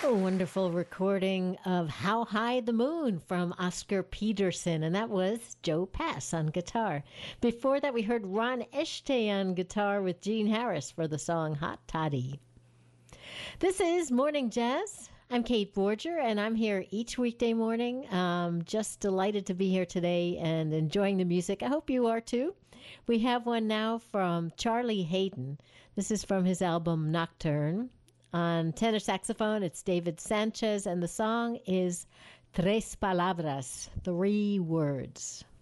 A wonderful recording of How High the Moon from Oscar Peterson, and that was Joe Pass on guitar. Before that, we heard Ron Eschte on guitar with Gene Harris for the song Hot Toddy. This is Morning Jazz. I'm Kate Borger, and I'm here each weekday morning. Just delighted to be here today and enjoying the music. I hope you are too. We have one now from Charlie Haden. This is from his album Nocturne. On tenor saxophone, it's David Sanchez, and the song is Tres Palabras, 3 words.